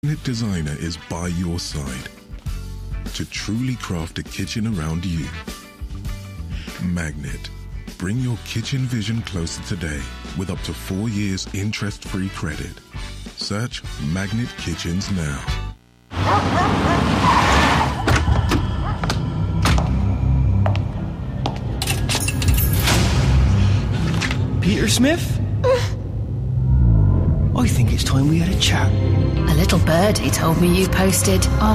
Magnet Designer is by your side to truly craft a kitchen around you. Magnet. Bring your kitchen vision closer today with up to 4 years interest-free credit. Search Magnet Kitchens now. Peter Smith? I think it's time we had a chat. A little birdie told me you posted